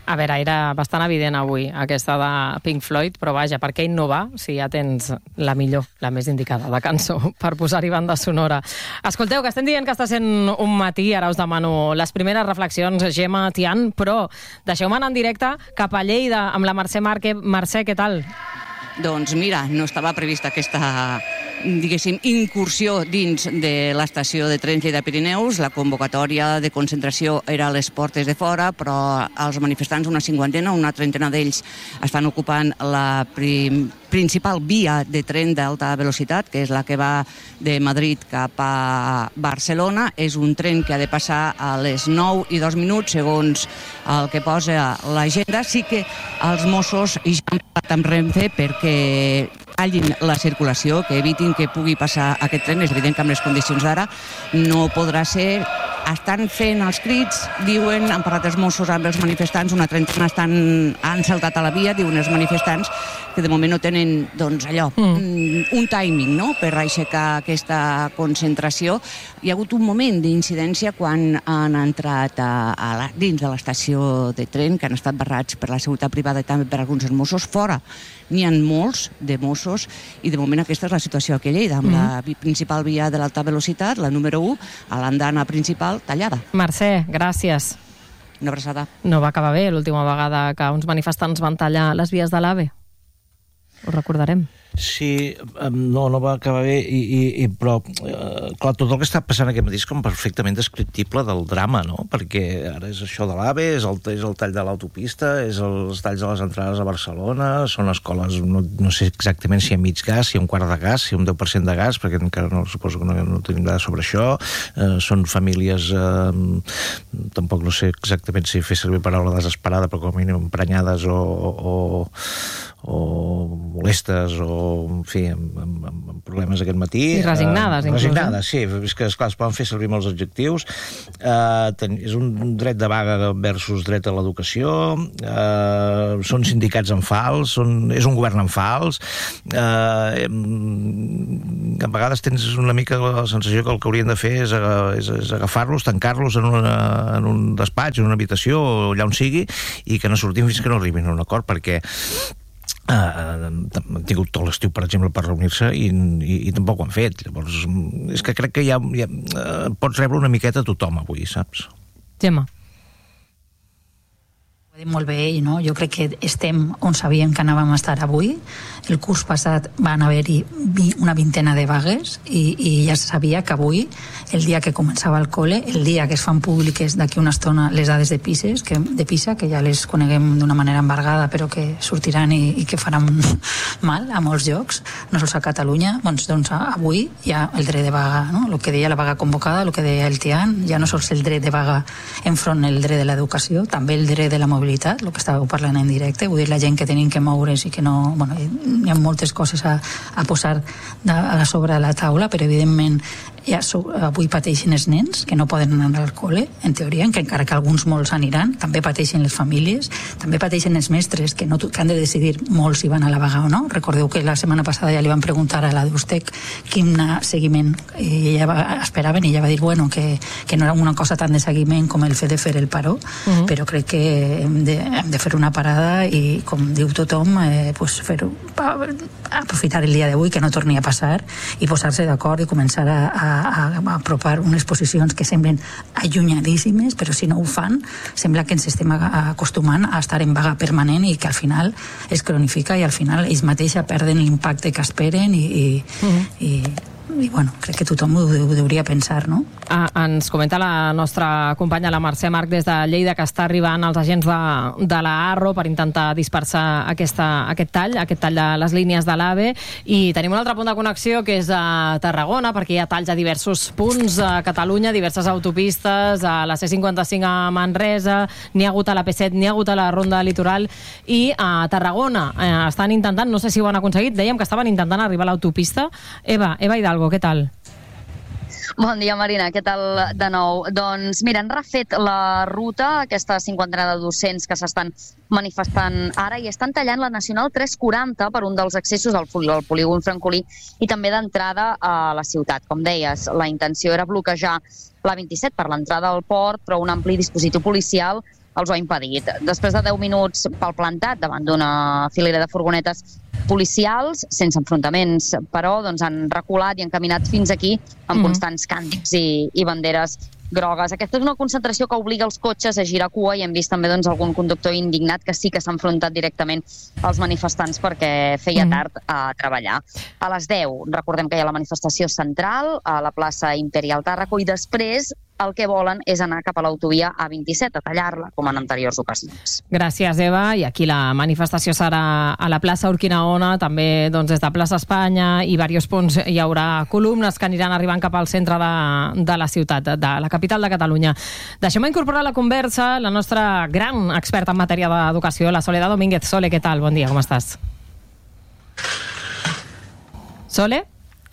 A veure, era bastant evident avui aquesta de Pink Floyd, però vaja, per què innovar si ja tens la millor, la més indicada de cançó per posar-hi banda sonora? Escolteu, que estem dient que està sent un matí, ara us demano les primeres reflexions, Gemma, Tian, però deixeu-me anar en directe cap a Lleida amb la Mercè Marque. Mercè, què tal? Doncs mira, no estava prevista aquesta, diguéssim, incursió dins de l'estació de trens Lleida-Pirineus. La convocatòria de concentració era a les portes de fora, però els manifestants, una cinquantena, una trentena d'ells, estan ocupant la principal via de tren d'alta velocitat, que és la que va de Madrid cap a Barcelona. És un tren que ha de passar a les 9:02, segons el que posa l'agenda. Sí que els Mossos ja han parlat amb Renfe perquè tallin la circulació, que evitin que pugui passar aquest tren. És evident que amb les condicions d'ara no podrà ser. Estan fent els crits, diuen, han parlat els Mossos amb els manifestants, una trentena han saltat a la via, diuen els manifestants, que de moment no tenen, doncs, allò, un timing, no?, per aixecar aquesta concentració. Hi ha hagut un moment d'incidència quan han entrat dins de l'estació de tren, que han estat barrats per la seguretat privada i també per alguns dels Mossos. Fora n'hi ha molts de Mossos i de moment aquesta és la situació aquí a Lleida, amb la principal via de l'alta velocitat, la número 1, a l'andana principal, tallada. Mercè, gràcies. Una abraçada. No va acabar bé l'última vegada que uns manifestants van tallar les vies de l'AVE. Ho recordarem. Sí, no va acabar bé, però clar, tot el que està passant aquest matí és com perfectament descriptible del drama, no? Perquè ara és això de l'AVE, és el tall de l'autopista, és els talls de les entrades a Barcelona, són escoles, no sé exactament si hi ha mig gas, si hi ha un quart de gas, si hi ha un 10% de gas, perquè encara suposo que no tenim dades sobre això. Són famílies, tampoc no sé exactament si fer servir paraula desesperada, però com a mínim emprenyades o molestes o, en fi, amb problemes aquest matí. I resignades, inclús. Resignades, sí. És que, esclar, es poden fer servir molts adjectius. És un dret de vaga versus dret a l'educació. Són sindicats en fals. És un govern en fals. A vegades tens una mica la sensació que el que haurien de fer és agafar-los, tancar-los en un despatx, en una habitació, allà on sigui, i que no sortim fins que no arribin a un acord, perquè han tingut tot l'estiu, per exemple, per reunir-se i tampoc ho han fet. Llavors, és que crec que ja pots rebre una miqueta a tothom avui, saps? Gemma. Ho ha dit molt bé ell, no? Jo crec que estem on sabíem que anàvem a estar avui. El curs passat van haver-hi una vintena de vagues i ja se sabia que avui, el dia que començava el col·le, el dia que es fan públiques d'aquí una estona les dades de PISA, que ja les coneguem d'una manera embargada, però que sortiran i que faran mal a molts llocs, no sols a Catalunya, doncs avui hi ha el dret de vaga, no? El que deia la vaga convocada, el que deia el Tian, ja no sols el dret de vaga enfront el dret de l'educació, també el dret de la mobilitat, el que estàveu parlant en directe, vull dir, la gent que tenim que moure's i que no... Bueno, hi ha moltes coses a posar a sobre la taula, però evidentment avui pateixen els nens que no poden anar al col·le, en teoria, encara que alguns molts aniran, també pateixen les famílies, també pateixen els mestres que han de decidir molt si van a la vaga o no. Recordeu que la setmana passada ja li van preguntar a la d'Ustec quin seguiment esperaven i ella va dir que no era una cosa tan de seguiment com el fet de fer el paró, però crec que hem de fer una parada i, com diu tothom, aprofitar el dia d'avui, que no torni a passar, i posar-se d'acord i començar a apropar unes posicions que semblen allunyadíssimes, però si no ho fan sembla que ens estem acostumant a estar en vaga permanent i que al final es cronifica i al final ells mateixos perden l'impacte que esperen i bueno, crec que tothom ho hauria pensar, no? Ens comenta la nostra companya, la Mercè Marc, des de Lleida, que està arribant els agents de la ARRO per intentar dispersar aquest tall de les línies de l'AVE, i tenim un altre punt de connexió que és a Tarragona, perquè hi ha talls a diversos punts a Catalunya, diverses autopistes, a la C55 a Manresa, n'hi ha hagut a la P7, n'hi ha hagut a la Ronda Litoral, i a Tarragona estan intentant, no sé si ho han aconseguit, dèiem que estaven intentant arribar a l'autopista. Eva Hidalgo, què tal? Bon dia, Marina, què tal de nou? Doncs mira, han refet la ruta, aquesta cinquantena de docents que s'estan manifestant ara, i estan tallant la Nacional 340 per un dels accessos al polígon Francolí i també d'entrada a la ciutat. Com deies, la intenció era bloquejar la 27 per l'entrada al port, però un ampli dispositiu policial els ho ha impedit. Després de 10 minuts palplantat davant d'una filera de furgonetes policials, sense enfrontaments, però han reculat i encaminat fins aquí amb constants càntics i banderes grogues. Aquesta és una concentració que obliga els cotxes a girar cua i hem vist també algun conductor indignat que sí que s'ha enfrontat directament als manifestants perquè feia tard a treballar. A les 10 recordem que hi ha la manifestació central a la plaça Imperial Tàrraco i després el que volen és anar cap a l'autovia A27, a tallar-la, com en anteriors ocasions. Gràcies, Eva. I aquí la manifestació serà a la plaça Urquinaona, també des de plaça Espanya i diversos punts hi haurà columnes que aniran arribant cap al centre de la ciutat, de la capital de Catalunya. Deixem incorporar a la conversa la nostra gran experta en matèria d'educació, la Soledad Domínguez. Sole, què tal? Bon dia, com estàs? Sole?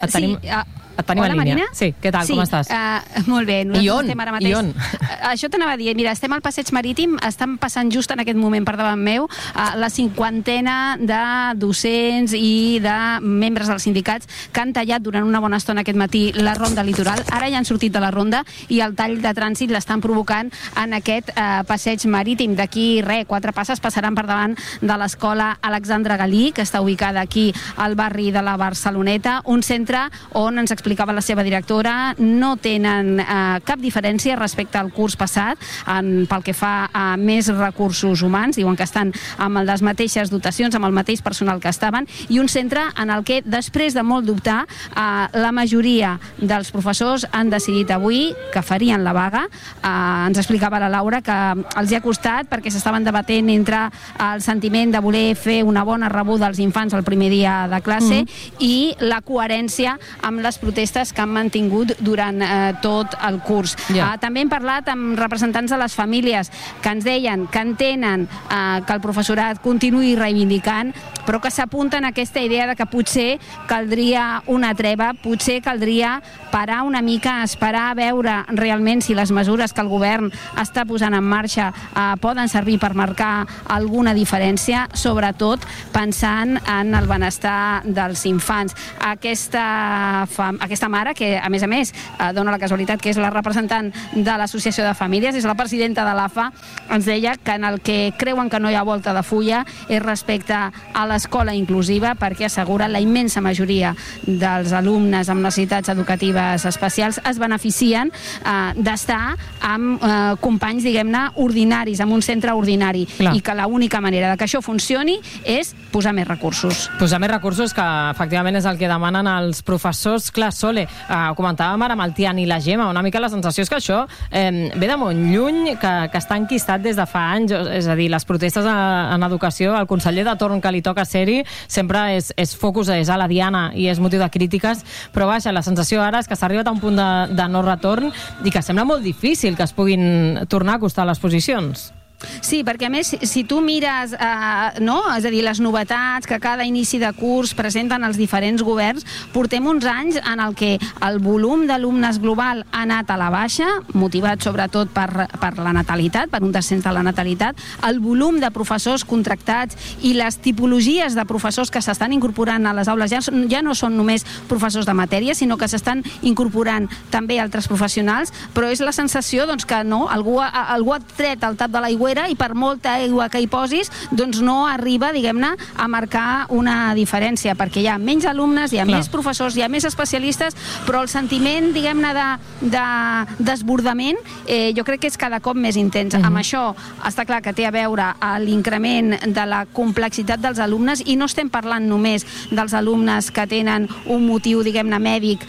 Et tenim Hola, en línia. Marina? Sí, què tal, com estàs? Molt bé. I on? Això t'anava a dir. Mira, estem al Passeig Marítim, estan passant just en aquest moment per davant meu la 50ena de docents i de membres dels sindicats que han tallat durant una bona estona aquest matí la ronda litoral. Ara ja han sortit de la ronda i el tall de trànsit l'estan provocant en aquest Passeig Marítim. D'aquí, 4 passes passaran per davant de l'escola Alexandre Galí, que està ubicada aquí al barri de la Barceloneta, un centre on ens explicava la seva directora, no tenen cap diferència respecte al curs passat pel que fa a més recursos humans, diuen que estan amb les mateixes dotacions, amb el mateix personal que estaven, i un centre en el que després de molt dubtar la majoria dels professors han decidit avui que farien la vaga. Ens explicava la Laura que els hi ha costat perquè s'estaven debatent entre el sentiment de voler fer una bona rebuda als infants el primer dia de classe i la coherència amb les protestes que han mantingut durant tot el curs. També hem parlat amb representants de les famílies que ens deien que entenen que el professorat continuï reivindicant, però que s'apunten a aquesta idea de que potser caldria una treva, potser caldria parar una mica, esperar a veure realment si les mesures que el govern està posant en marxa poden servir per marcar alguna diferència, sobretot pensant en el benestar dels infants. Aquesta mare, que a més dona la casualitat que és la representant de l'Associació de Famílies, és la presidenta de l'AFA, ens deia que en el que creuen que no hi ha volta de fulla és respecte a l'escola inclusiva, perquè assegura la immensa majoria dels alumnes amb necessitats educatives especials es beneficien d'estar amb companys, diguem-ne, ordinaris, en un centre ordinari, i que l'única manera que això funcioni és posar més recursos. Posar més recursos, que efectivament és el que demanen els professors. Clar, Sole, comentàvem ara amb el Tian i la Gemma, una mica la sensació és que això ve de molt lluny, que està enquistat des de fa anys, és a dir, les protestes en educació, el conseller de torn que li toca ser-hi sempre és focus, és a la diana i és motiu de crítiques, però vaja, la sensació ara és que s'ha arribat a un punt de no retorn i que sembla molt difícil que es puguin tornar a acostar les posicions. Sí, perquè a més, si tu mires és a dir, les novetats que cada inici de curs presenten els diferents governs, portem uns anys en el que el volum d'alumnes global ha anat a la baixa, motivat sobretot per la natalitat, per un descens de la natalitat, el volum de professors contractats i les tipologies de professors que s'estan incorporant a les aules ja no són només professors de matèria, sinó que s'estan incorporant també altres professionals, però és la sensació que algú ha tret el tap de l'aigüera i per molta aigua que hi posis, doncs no arriba, diguem-ne, a marcar una diferència, perquè hi ha menys alumnes, hi ha més professors, hi ha més especialistes, però el sentiment, diguem-ne, de desbordament, jo crec que és cada cop més intens. Amb això està clar que té a veure l'increment de la complexitat dels alumnes, i no estem parlant només dels alumnes que tenen un motiu, diguem-ne, mèdic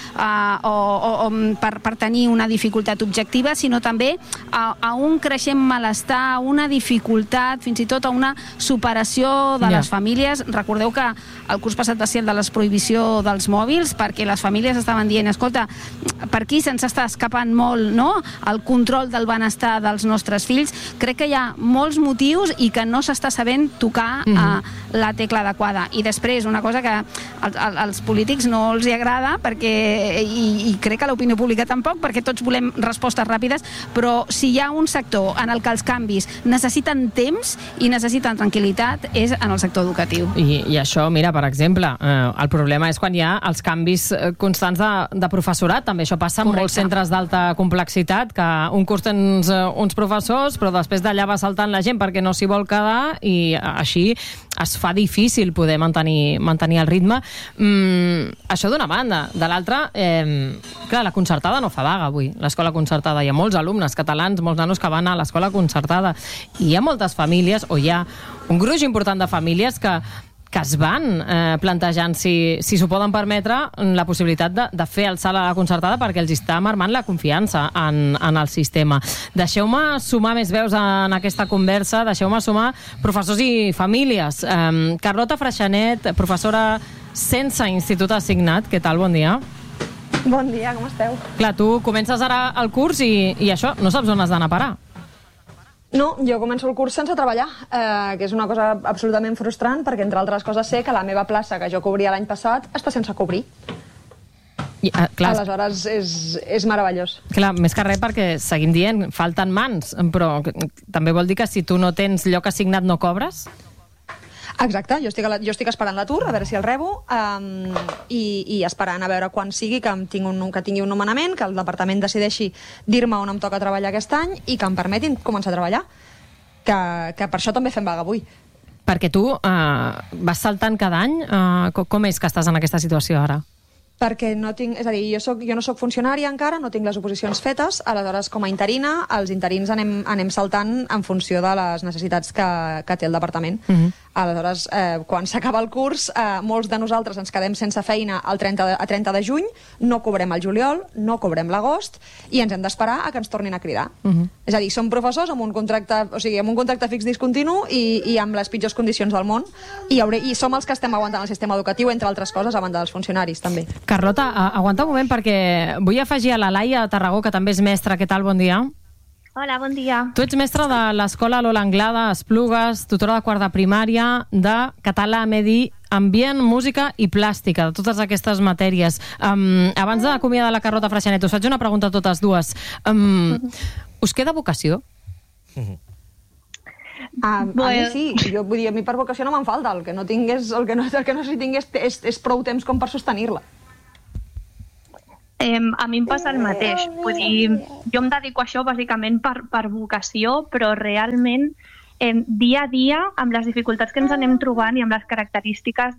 o per tenir una dificultat objectiva, sinó també a un creixent malestar, una dificultat, fins i tot a una superació de les famílies. Recordeu que el curs passat va ser el de la prohibició dels mòbils, perquè les famílies estaven dient, escolta, per aquí se'ns està escapant molt el control del benestar dels nostres fills. Crec que hi ha molts motius i que no s'està sabent tocar la tecla adequada. I després, una cosa que als polítics no els hi agrada, i crec que a l'opinió pública tampoc, perquè tots volem respostes ràpides, però si hi ha un sector en el que els canvis necessiten temps i necessiten tranquil·litat és en el sector educatiu. I això, mira, per exemple, el problema és quan hi ha els canvis constants de professorat. També això passa en molts centres d'alta complexitat, que un curs tens uns professors, però després d'allà va saltant la gent perquè no s'hi vol quedar i així es fa difícil poder mantenir el ritme. Això d'una banda. De l'altra, clar, la concertada no fa vaga avui, l'escola concertada. Hi ha molts alumnes catalans, molts nanos que van a l'escola concertada. I hi ha moltes famílies, o hi ha un gruix important de famílies que es van plantejant si s'ho poden permetre la possibilitat de fer el salt a la concertada perquè els està marmant la confiança en el sistema. Deixeu-me sumar més veus en aquesta conversa, deixeu-me sumar professors i famílies. Carlota Freixanet, professora sense institut assignat, què tal? Bon dia. Bon dia, com esteu? Clar, tu comences ara el curs i això, no saps on has d'anar a parar. No, jo començo el curs sense treballar, que és una cosa absolutament frustrant, perquè entre altres coses sé que la meva plaça que jo cobria l'any passat està sense cobrir. Clar, aleshores és meravellós. Clar, més que res perquè seguim dient, falten mans, però també vol dir que si tu no tens lloc assignat no cobres? Exacte, jo estic esperant l'atur, a veure si el rebo, i esperant a veure quan sigui que tingui un nomenament, que el departament decideixi dir-me on em toca treballar aquest any i que em permetin començar a treballar, que per això també fem vaga avui. Perquè tu vas saltant cada any, com és que estàs en aquesta situació ara? Perquè no tinc, és a dir, jo no soc funcionària encara, no tinc les oposicions fetes, aleshores com a interina, els interins anem saltant en funció de les necessitats que té el departament. Aleshores, quan s'acaba el curs, molts de nosaltres ens quedem sense feina a 30 de juny, no cobrem el juliol, no cobrem l'agost, i ens hem d'esperar a que ens tornin a cridar. És a dir, som professors amb un contracte fix discontinu i amb les pitjors condicions del món, i som els que estem aguantant el sistema educatiu, entre altres coses, a banda dels funcionaris, també. Carlota, aguanta un moment perquè vull afegir a la Laia Tarragó, que també és mestra. Què tal? Bon dia. Hola, bon dia. Tu ets mestra de l'Escola Lola Anglada, a Esplugues, tutora de quart de primària, de català, medi ambient, música i plàstica, de totes aquestes matèries. Abans d'acomiadar la Carlota Freixanet, us faig una pregunta a totes dues. Us queda vocació? A mi sí, jo vull dir, a mi per vocació no me'n falta, el que no necessiti és prou temps com per sostenir-la. A mi em passa el mateix, vull dir, jo em dedico a això bàsicament per vocació, però realment dia a dia, amb les dificultats que ens anem trobant i amb les característiques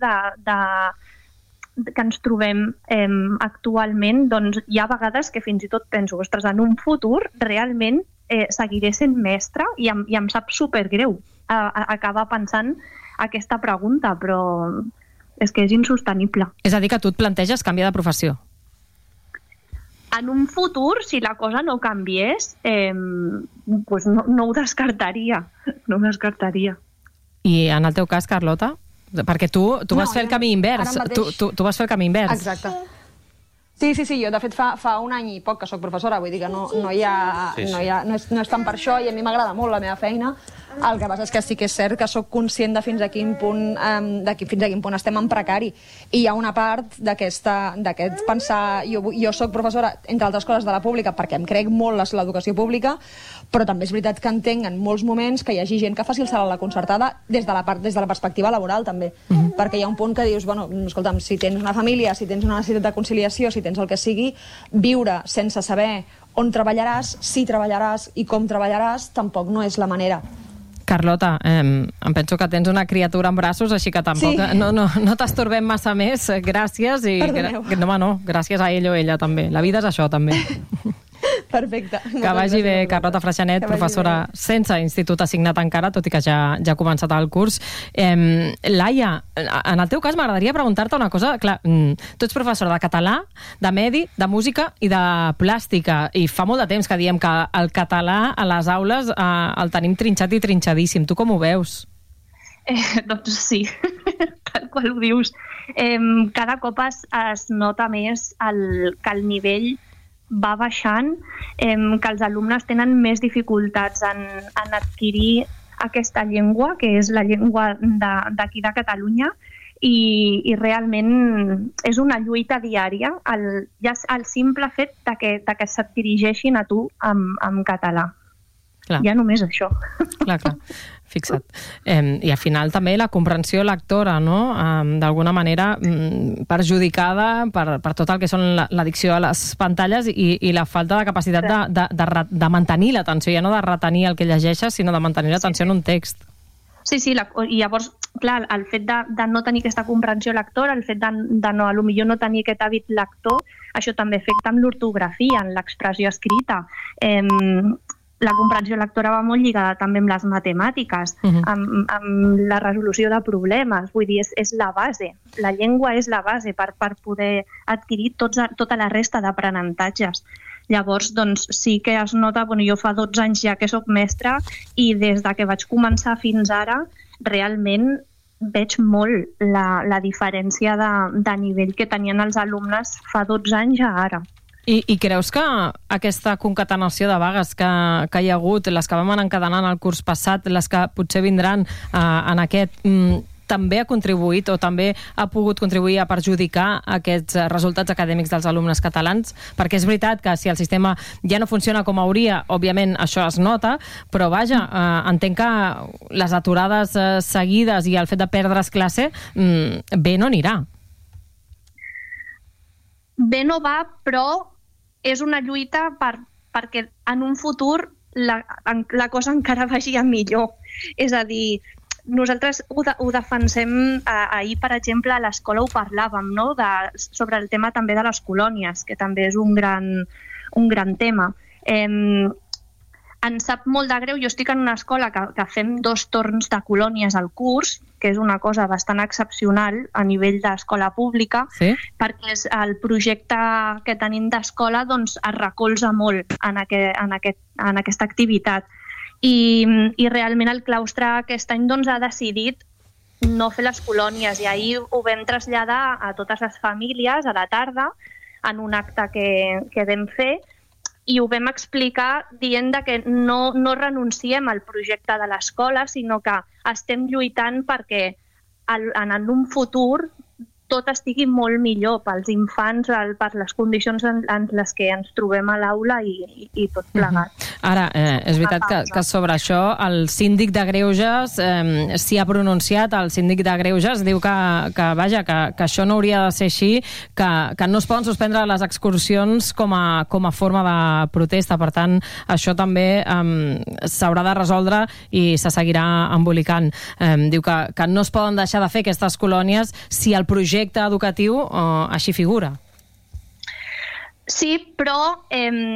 que ens trobem actualment, doncs hi ha vegades que fins i tot penso, ostres, en un futur realment seguiré sent mestra i em sap supergreu acabar pensant aquesta pregunta, però és que és insostenible. És a dir, que tu et planteges canviar de professió? En un futur, si la cosa no canviés, pues no ho descartaria. No ho descartaria. I en el teu cas, Carlota? Perquè tu vas fer el camí invers. Tu vas fer el camí invers. Exacte. Sí, jo de fet fa un any i poc que soc professora, vull dir que no és tant per això i a mi m'agrada molt la meva feina. El que passa és que sí que és cert que soc conscient de fins a quin punt estem en precari. I hi ha una part d'aquest pensar... Jo soc professora, entre altres coses, de la pública perquè em crec molt l'educació pública, però també és veritat que entenc en molts moments que hi hagi gent que faci el salt a la concertada des de la perspectiva laboral, també. Perquè hi ha un punt que dius, bueno, escolta'm, si tens una família, si tens una necessitat de conciliació, si tens el que sigui, viure sense saber on treballaràs, si treballaràs i com treballaràs, tampoc no és la manera. Carlota, em penso que tens una criatura en braços, així que tampoc no t'estorbem massa més. Gràcies. No, gràcies a ell o ella també. La vida és això, també. Perfecte. Que vagi bé, Carlota Freixanet, professora sense institut assignat encara, tot i que ja ha començat el curs. Laia, en el teu cas m'agradaria preguntar-te una cosa. Clar, tu ets professora de català, de medi, de música i de plàstica, i fa molt de temps que diem que el català a les aules el tenim trinxat i trinxadíssim. Tu com ho veus? Doncs sí, tal qual ho dius. Cada cop es nota més que el nivell va baixant, que els alumnes tenen més dificultats en adquirir aquesta llengua, que és la llengua d'aquí de Catalunya, i realment és una lluita diària, ja el simple fet de que se't dirigeixin a tu en català. Ja només això. Clar. Fixa't. I al final també la comprensió lectora, no? D'alguna manera perjudicada per tot el que són l'addicció a les pantalles i la falta de capacitat de mantenir l'atenció, ja no de retenir el que llegeixes, sinó de mantenir l'atenció en un text. Sí, i llavors, clar, el fet de no tenir aquesta comprensió lectora, el fet de no, potser no tenir aquest hàbit lector, això també afecta amb l'ortografia, en l'expressió escrita. La comprensió lectora va molt lligada també amb les matemàtiques, amb la resolució de problemes, vull dir, és la base. La llengua és la base per poder adquirir tota la resta d'aprenentatges. Llavors, doncs, sí que es nota, jo fa 12 anys ja que soc mestra i des que vaig començar fins ara, realment veig molt la diferència de nivell que tenien els alumnes fa 12 anys a ara. I creus que aquesta concatenació de vagues que hi ha hagut, les que vam anar encadenant el curs passat, les que potser vindran en aquest, també ha contribuït o també ha pogut contribuir a perjudicar aquests resultats acadèmics dels alumnes catalans? Perquè és veritat que si el sistema ja no funciona com hauria, òbviament això es nota, però vaja, entenc que les aturades seguides i el fet de perdre's classe bé no anirà. Bé no va, però és una lluita perquè en un futur la cosa encara vagi millor. És a dir, nosaltres ho defensem, ahir, per exemple, a l'escola ho parlàvem, no? Sobre el tema també de les colònies, que també és un gran tema. Em sap molt de greu, jo estic en una escola que fem 2 torns de colònies al curs, que és una cosa bastant excepcional a nivell d'escola pública, perquè el projecte que tenim d'escola es recolza molt en aquesta activitat. I realment el claustre aquest any ha decidit no fer les colònies i ahir ho vam traslladar a totes les famílies a la tarda en un acte que vam fer i ho vam explicar dient que no renunciem al projecte de l'escola, sinó que estem lluitant perquè en un futur tot estigui molt millor pels infants, per les condicions en les que ens trobem a l'aula i tot plegat. Ara, és veritat que sobre això el síndic de Greuges s'hi ha pronunciat. El síndic de Greuges diu que això no hauria de ser així, que no es poden suspendre les excursions com a forma de protesta. Per tant, això també s'haurà de resoldre i se seguirà embolicant. Diu que no es poden deixar de fer aquestes colònies si el projecte educatiu així figura. Sí, però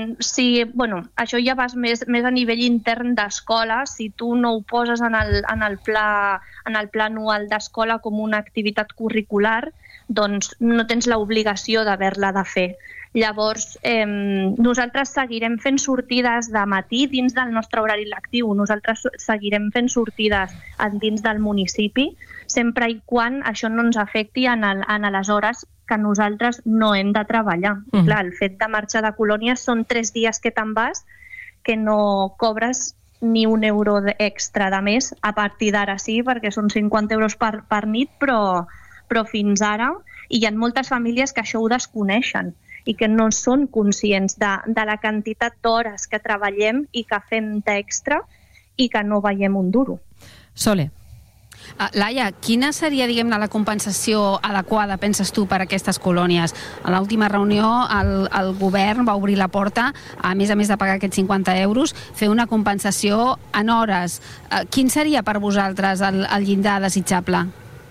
això ja vas més a nivell intern d'escola. Si tu no ho poses en el pla anual d'escola com una activitat curricular, doncs no tens l'obligació d'haver-la de fer. Llavors, nosaltres seguirem fent sortides de matí dins del nostre horari lectiu. Nosaltres seguirem fent sortides dins del municipi, sempre i quan això no ens afecti en les hores que nosaltres no hem de treballar. Clar, el fet de marxar de colònies són 3 dies que te'n vas, que no cobres ni €1 extra de més. A partir d'ara sí, perquè són 50 euros per nit, però fins ara hi ha moltes famílies que això ho desconeixen i que no són conscients de la quantitat d'hores que treballem i que fem d'extra i que no veiem un duro. Sole. Laia, quina seria, diguem-ne, la compensació adequada, penses tu, per a aquestes colònies? A l'última reunió el govern va obrir la porta, a més de pagar aquests 50 euros, fer una compensació en hores. Quin seria per vosaltres el llindar desitjable?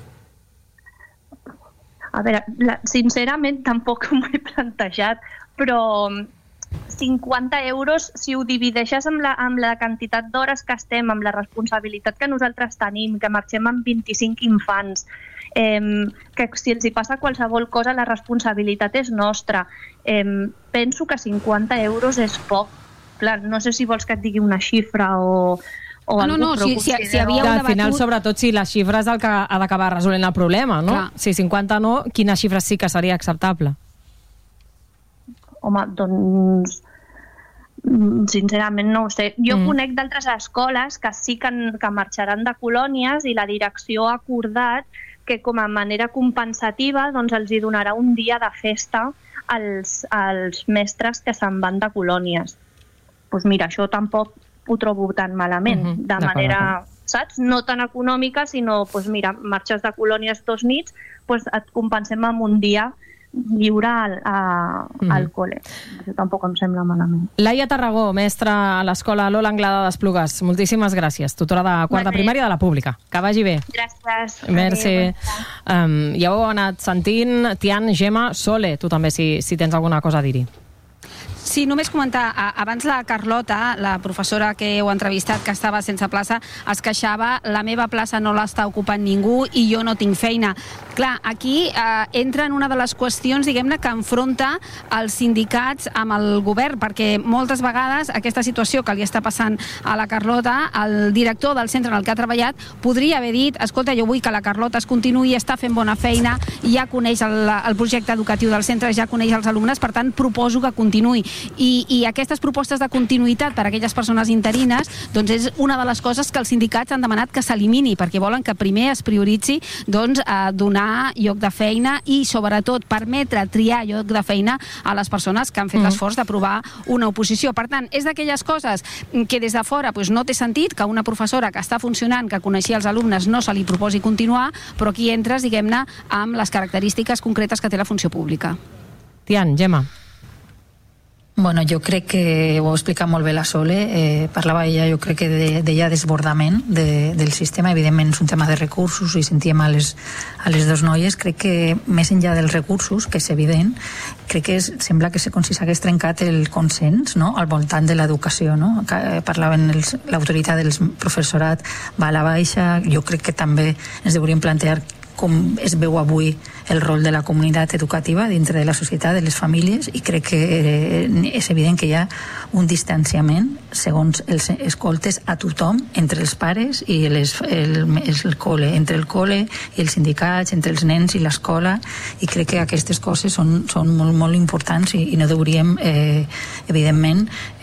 A veure, sincerament tampoc m'ho he plantejat, però 50 euros, si ho divideixes amb la quantitat d'hores que estem, amb la responsabilitat que nosaltres tenim, que marxem amb 25 infants, que si els hi passa qualsevol cosa la responsabilitat és nostra. Penso que 50 euros és poc. Clar, no sé si vols que et digui una xifra o si havíeu debatut... Al final, sobretot, si la xifra és el que ha d'acabar resolent el problema, no? Clar. Si 50 no, quina xifra sí que seria acceptable? Home, doncs, sincerament no ho sé. Jo conec d'altres escoles que sí que marxaran de colònies i la direcció ha acordat que com a manera compensativa els hi donarà un dia de festa als mestres que se'n van de colònies. Doncs mira, això tampoc ho trobo tan malament, de manera, saps? No tan econòmica, sinó, doncs mira, marxes de colònies 2 nits, doncs et compensem amb un dia lliure al col·le. Això tampoc em sembla malament. Laia Tarragó, mestra a l'escola Lola Anglada d'Esplugues. Moltíssimes gràcies. Tutora de quart de primària de la pública. Que vagi bé. Gràcies. Merci. Ja ho heu anat sentint. Tian, Gemma, Sole, tu també, si tens alguna cosa a dir-hi. Sí, només comentar, abans la Carlota, la professora que heu entrevistat, que estava sense plaça, es queixava, la meva plaça no l'està ocupant ningú i jo no tinc feina. Clar, aquí entra en una de les qüestions, diguem-ne, que enfronta els sindicats amb el govern, perquè moltes vegades aquesta situació que li està passant a la Carlota, el director del centre en el que ha treballat podria haver dit, escolta, jo vull que la Carlota es continuï, està fent bona feina, ja coneix el projecte educatiu del centre, ja coneix els alumnes, per tant, proposo que continuï. I aquestes propostes de continuïtat per a aquelles persones interines doncs és una de les coses que els sindicats han demanat que s'elimini, perquè volen que primer es prioritzi donar lloc de feina i sobretot permetre triar lloc de feina a les persones que han fet l'esforç d'aprovar una oposició. Per tant, és d'aquelles coses que des de fora no té sentit que una professora que està funcionant, que coneixia els alumnes, no se li proposi continuar, però aquí entres, diguem-ne, amb les característiques concretes que té la funció pública. Tian, Gemma. Bueno, jo crec que ho ha explicat molt bé la Sole, parlava ella, jo crec que de ja desbordament del sistema, evidentment és un tema de recursos i sentíem a les dues noies, crec que més enllà dels recursos, que és evident, crec que sembla que com si s'hagués trencat el consens, no?, al voltant de l'educació, no? Parlaven l'autoritat del professorat va a la baixa, jo crec que també ens hauríem plantejar com es veu avui el rol de la comunitat educativa dintre de la societat, de les famílies, i crec que és evident que hi ha un distanciament, segons els escoltes, a tothom, entre els pares i el col·le, entre el col·le i els sindicats, entre els nens i l'escola, i crec que aquestes coses són molt, molt importants i no hauríem, evidentment,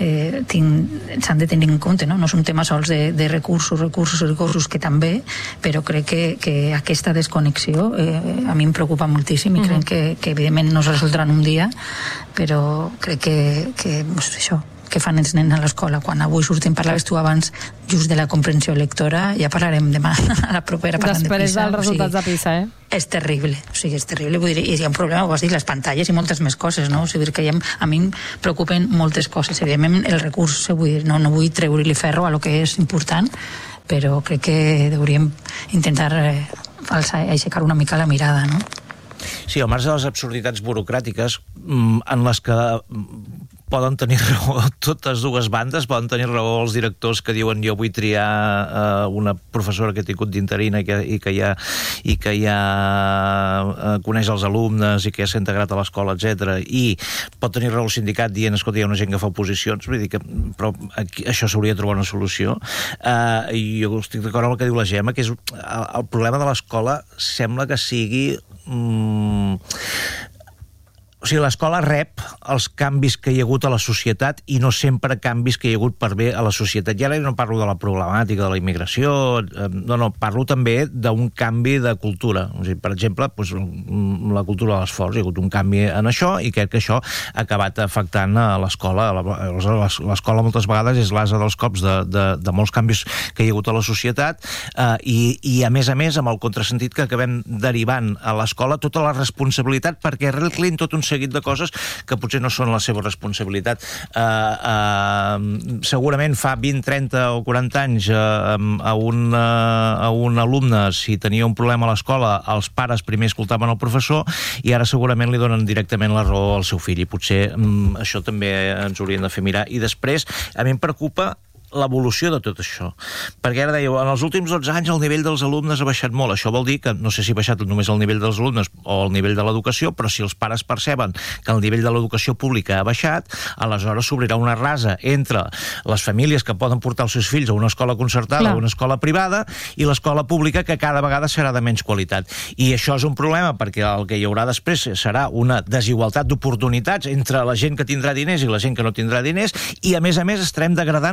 s'han de tenir en compte, no? No és un tema sols de recursos, que també, però crec que aquesta desconnexió a mi em preocupa moltíssim i crec que evidentment no es resoldrà en un dia, però crec que això, que fan els nens a l'escola. Quan avui sortim, parlaves tu abans just de la comprensió lectora, ja parlarem demà a la propera parlant de PISA. Després dels resultats de PISA, És terrible, és terrible, vull dir, hi ha un problema, ho vas dir, les pantalles i moltes més coses, no? O sigui, que a mi em preocupen moltes coses, evidentment el recurs, vull dir, no vull treure-li ferro a lo que és important, però crec que hauríem intentar aixecar una mica la mirada, no? Sí, al marge de les absurditats burocràtiques en les que poden tenir raó totes dues bandes, poden tenir raó els directors que diuen jo vull triar una professora que he tingut d'interina i que ja coneix els alumnes i que ja s'ha integrat a l'escola, etc. I pot tenir raó el sindicat dient, escolta, hi ha una gent que fa oposicions, vull dir que però aquí, això s'hauria de trobar una solució. I jo estic d'acord amb el que diu la Gemma, que és el problema de l'escola sembla que sigui o sigui, l'escola rep els canvis que hi ha hagut a la societat i no sempre canvis que hi ha hagut per bé a la societat. I ara no parlo de la problemàtica de la immigració, no, parlo també d'un canvi de cultura. O sigui, per exemple, la cultura de l'esforç. Hi ha hagut un canvi en això i crec que això ha acabat afectant a l'escola. L'escola moltes vegades és l'ase dels cops de molts canvis que hi ha hagut a la societat i a més, amb el contrasentit que acabem derivant a l'escola tota la responsabilitat perquè arreglin tot un seguit de coses que potser no són la seva responsabilitat. Segurament fa 20, 30 o 40 anys a un alumne, si tenia un problema a l'escola, els pares primer escoltaven el professor i ara segurament li donen directament la raó al seu fill i potser això també ens haurien de fer mirar. I després, a mi em preocupa l'evolució de tot això. Perquè ara dèieu, en els últims 12 anys el nivell dels alumnes ha baixat molt. Això vol dir que, no sé si ha baixat només el nivell dels alumnes o el nivell de l'educació, però si els pares perceben que el nivell de l'educació pública ha baixat, aleshores s'obrirà una rasa entre les famílies que poden portar els seus fills a una escola concertada o una escola privada i l'escola pública que cada vegada serà de menys qualitat. I això és un problema perquè el que hi haurà després serà una desigualtat d'oportunitats entre la gent que tindrà diners i la gent que no tindrà diners i a més estarem degradant una cosa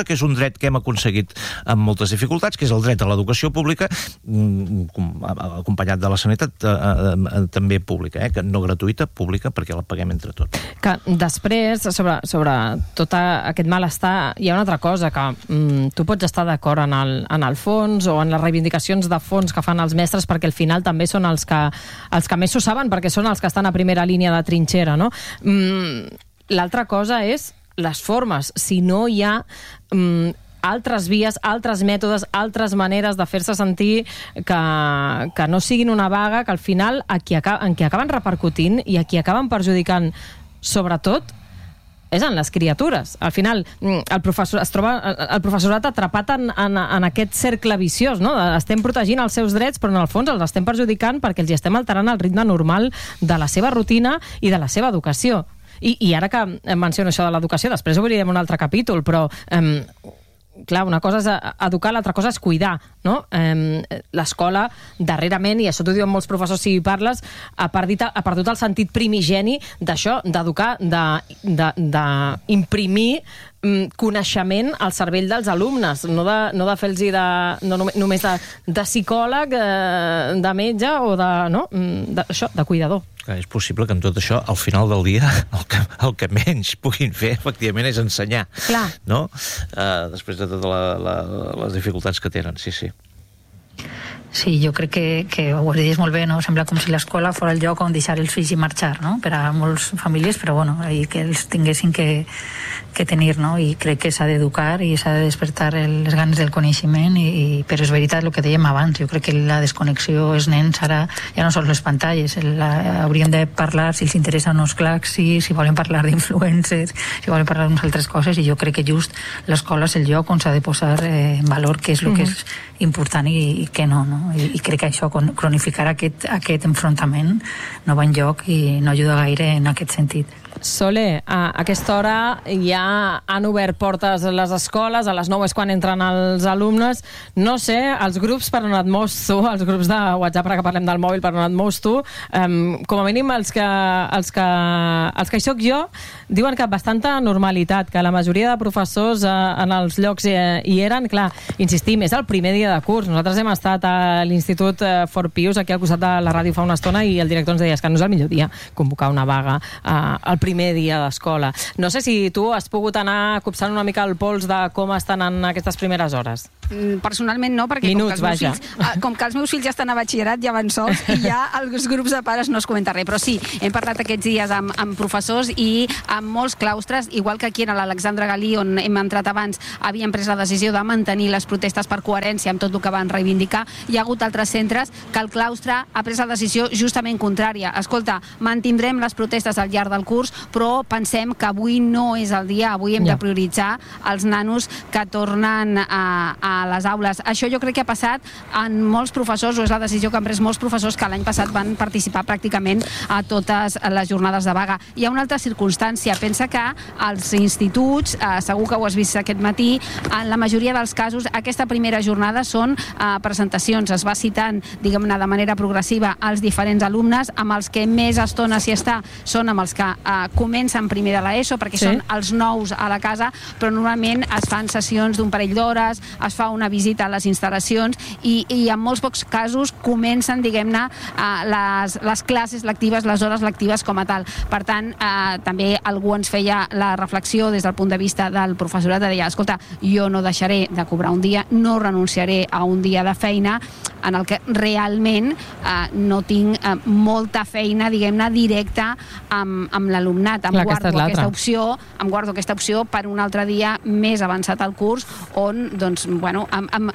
que és un dret que hem aconseguit amb moltes dificultats, que és el dret a l'educació pública, acompanyat de la sanitat també pública, que no gratuïta, pública, perquè la paguem entre tots. Que després, sobre tot aquest malestar, hi ha una altra cosa, que tu pots estar d'acord en el fons o en les reivindicacions de fons que fan els mestres, perquè al final també són els que més s'ho saben, perquè són els que estan a primera línia de trinxera, no? L'altra cosa és les formes. Si no hi ha altres vies, altres mètodes, altres maneres de fer-se sentir que no siguin una vaga, que al final en qui acaben repercutint i a qui acaben perjudicant sobretot és en les criatures. Al final, el professorat atrapat en aquest cercle viciós, no? Estem protegint els seus drets, però en el fons els estem perjudicant perquè els estem alterant el ritme normal de la seva rutina i de la seva educació. I ara que menciono això de l'educació, després obrirem un altre capítol, però clar, una cosa és educar, l'altra cosa és cuidar, no? L'escola, darrerament, i això t'ho diuen molts professors si hi parles, ha perdut el sentit primigeni d'això, d'educar, d'imprimir coneixement al cervell dels alumnes, no de fer-los només de psicòleg, de metge o de cuidador. És possible que en tot això, al final del dia, el que menys puguin fer, efectivament, és ensenyar. Clar. No? Després de totes les dificultats que tenen, sí. Sí, jo crec que ho has dit molt bé, no? Sembla com si l'escola fos el lloc on deixar els fills i marxar, no? Per a moltes famílies, però bueno, que els tinguessin que tenir, no? I crec que s'ha d'educar i s'ha de despertar les ganes del coneixement, però és veritat el que dèiem abans, jo crec que la desconnexió els nens ara ja no són les pantalles, hauríem de parlar si els interessen els claxis, si volen parlar d'influencers, si volen parlar d'unes altres coses, i jo crec que just l'escola és el lloc on s'ha de posar en valor què és el que és important i què no? I crec que això, cronificar aquest enfrontament, no va enlloc i no ajuda gaire en aquest sentit. Sole, a aquesta hora ja han obert portes a les escoles, a les 9 és quan entren els alumnes. No sé, els grups per on et mous tu, els grups de WhatsApp, ara que parlem del mòbil, per on et mous tu, com a mínim els que hi soc jo, diuen que amb bastanta normalitat, que la majoria de professors en els llocs hi eren. Clar, insistim, és el primer dia de curs. Nosaltres hem estat a l'Institut Fort Pius, aquí al costat de la ràdio fa una estona, i el director ens deia que no és el millor dia convocar una vaga al primer dia d'escola. No sé si tu has pogut anar copsant una mica el pols de com estan en aquestes primeres hores. Personalment no, perquè com que els meus fills ja estan a batxillerat, ja van sols, i ja els grups de pares no es comenta res. Però sí, hem parlat aquests dies amb professors i amb molts claustres, igual que aquí a l'Alexandre Galí, on hem entrat abans, havien pres la decisió de mantenir les protestes per coherència amb tot el que van reivindicar. Hi ha hagut altres centres que el claustre ha pres la decisió justament contrària. Escolta, mantindrem les protestes al llarg del curs, però pensem que avui no és el dia, avui hem de prioritzar els nanos que tornen a les aules. Això jo crec que ha passat en molts professors, o és la decisió que han pres molts professors que l'any passat van participar pràcticament a totes les jornades de vaga. Hi ha una altra circumstància. Pensa que als instituts, segur que ho has vist aquest matí, en la majoria dels casos aquesta primera jornada són presentacions. Es va citant, diguem-ne, de manera progressiva als diferents alumnes, amb els que més estona s'hi està són amb els que comencen primer de l'ESO, perquè són els nous a la casa, però normalment es fan sessions d'un parell d'hores, es fa una visita a les instal·lacions i en molts pocs casos comencen, diguem-ne, les classes lectives, les hores lectives com a tal. Per tant, també algú ens feia la reflexió des del punt de vista del professorat, de dir, escolta, jo no deixaré de cobrar un dia, no renunciaré a un dia de feina en el que realment no tinc molta feina, diguem-ne, directa amb l'alumnat. Em guardo aquesta opció per un altre dia més avançat al curs, on, doncs, bueno,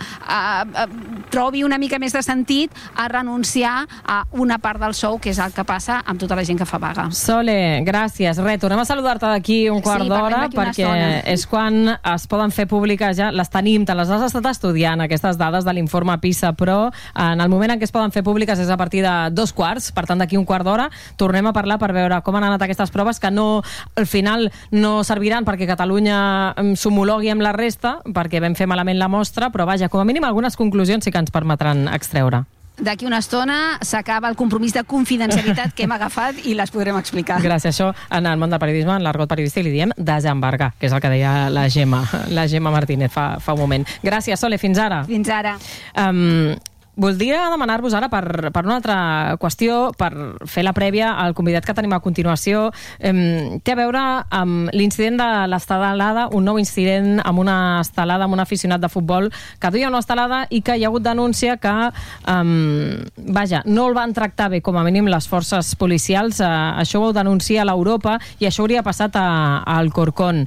trobi una mica més de sentit a renunciar a una part del sou, que és el que passa amb tota la gent que fa vaga. Sole, gràcies. Tornem a saludar-te d'aquí un quart d'hora, perquè és quan es poden fer públiques ja, les tenim, te les has estat estudiant, aquestes dades de l'informe PISA, però en el moment en què es poden fer públiques és a partir de 2:15, per tant d'aquí un quart d'hora tornem a parlar per veure com han anat aquestes proves, que no, al final no serviran perquè Catalunya s'homologui amb la resta, perquè vam fer malament la mostra, però vaja, com a mínim algunes conclusions sí que ens permetran extreure. d'aquí una estona s'acaba el compromís de confidencialitat que hem agafat i les podrem explicar. Gràcies. Això en el món del periodisme, en l'argot periodístic, li diem desembargar, que és el que deia la Gemma Martínez fa un moment. Gràcies, Sole, fins ara. Fins ara. Voldria demanar-vos ara per una altra qüestió, per fer la prèvia al convidat que tenim a continuació. Té a veure amb l'incident de l'estelada, un nou incident amb una estelada, amb un aficionat de futbol que duia una estelada i que hi ha hagut denúncia que no el van tractar bé, com a mínim les forces policials. Això ho denuncia l'Europa i això hauria passat a Alcorcón.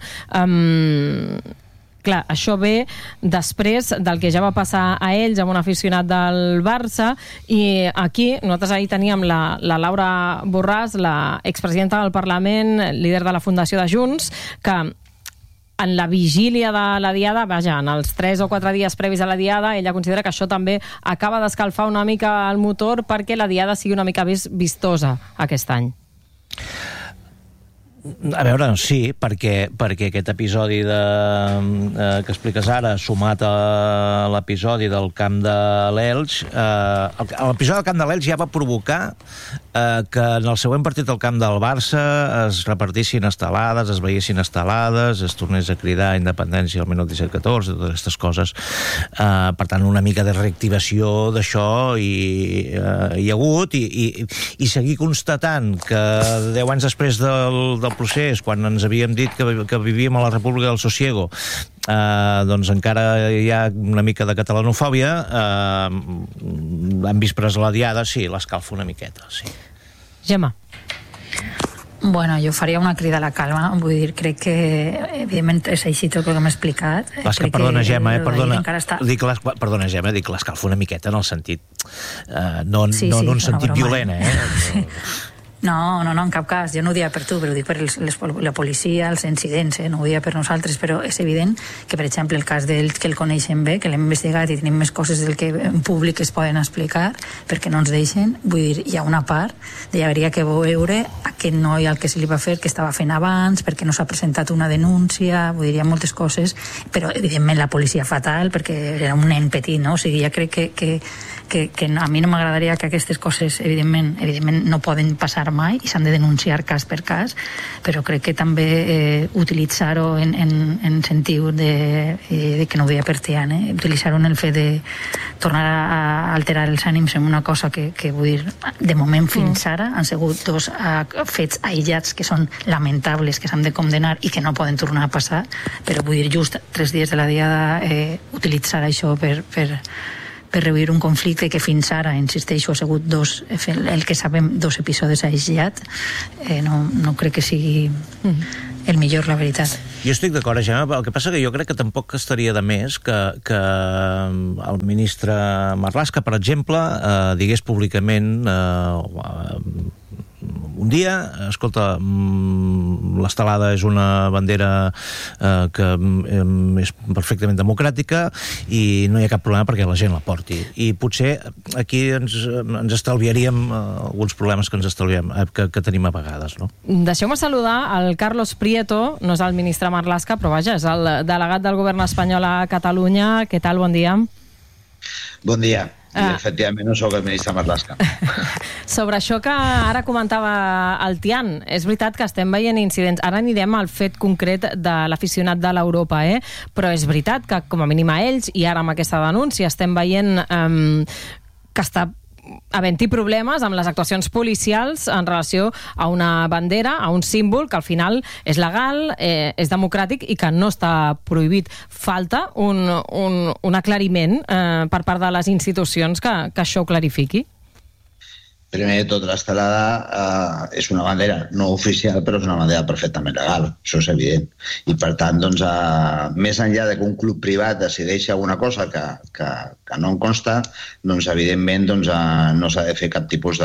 Clar, això ve després del que ja va passar a ells amb un aficionat del Barça, i aquí nosaltres ahir teníem la Laura Borràs, la expresidenta del Parlament, líder de la Fundació de Junts, que en la vigília de la diada, en els 3 o 4 dies previs a la diada, ella considera que això també acaba d'escalfar una mica el motor perquè la diada sigui una mica més vistosa aquest any. A veure, sí, perquè aquest episodi que expliques ara, sumat a l'episodi del camp de l'Elx, l'episodi del camp de l'Elx ja va provocar que en el següent partit del camp del Barça es repartissin estelades, es veiessin estelades, es tornés a cridar independència al minut 17-14, totes aquestes coses. Per tant, una mica de reactivació d'això hi ha hagut, i seguir constatant que 10 anys després del procés, quan ens havíem dit que vivíem a la República del Sosiego, doncs encara hi ha una mica de catalanofòbia. En vísperes a la diada, sí, l'escalfa una miqueta, sí. Gemma. Bueno, jo faria una crida a la calma, vull dir, crec que evidentment és així tot el que m'he explicat. Perdona, Gemma, perdona, Gemma, dic l'escalfa una miqueta en el sentit, no en un sentit violent, No, en cap cas. Jo no ho dia per tu, però ho dic per la policia, els incidents, no ho dia per nosaltres, però és evident que, per exemple, el cas d'ells, que el coneixem bé, que l'hem investigat i tenim més coses del que en públic es poden explicar, perquè no ens deixen. Vull dir, hi ha una part de hauria que veure aquest noi al que se li va fer, que estava fent abans, perquè no s'ha presentat una denúncia, vull dir, hi ha moltes coses, però, evidentment, la policia fatal, perquè era un nen petit, no? O sigui, ja crec que a mi no m'agradaria que aquestes coses, evidentment no poden passar mai i s'han de denunciar cas per cas, però crec que també utilitzar-ho en sentit de que no ho deia per Tian, utilitzar-ho en el fet de tornar a alterar els ànims en una cosa que vull dir, de moment fins ara han sigut dos fets aïllats que són lamentables, que s'han de condenar i que no poden tornar a passar, però vull dir, just 3 dies de la diada utilitzar això per reduir un conflicte que fins ara, insisteixo, ha sigut el que sabem, 2 episodis aïllats, no crec que sigui el millor, la veritat. Jo estic d'acord, Gemma, el que passa que jo crec que tampoc estaria de més que el ministre Marlaska, per exemple, digués públicament un dia, escolta, l'estelada és una bandera que és perfectament democràtica i no hi ha cap problema perquè la gent la porti. I potser aquí ens estalviaríem alguns problemes que ens estalviem, que tenim a vegades, no? Deixeu-me saludar el Carlos Prieto, no és el ministre Marlaska, però vaja, és el delegat del govern espanyol a Catalunya. Què tal? Bon dia. Bon dia. I efectivament no sóc el ministre Marlaska. Sobre això que ara comentava el Tian, és veritat que estem veient incidents. Ara anirem al fet concret de l'aficionat de l'Europa, però és veritat que com a mínim a ells, i ara amb aquesta denúncia estem veient que està havent-hi problemes amb les actuacions policials en relació a una bandera, a un símbol que al final és legal, és democràtic i que no està prohibit. Falta un aclariment per part de les institucions que això ho clarifiqui? Primer de tot, l'estelada és una bandera no oficial, però és una bandera perfectament legal, això és evident. I per tant, doncs, més enllà que un club privat decideixi alguna cosa que no en consta, doncs, evidentment, no s'ha de fer cap tipus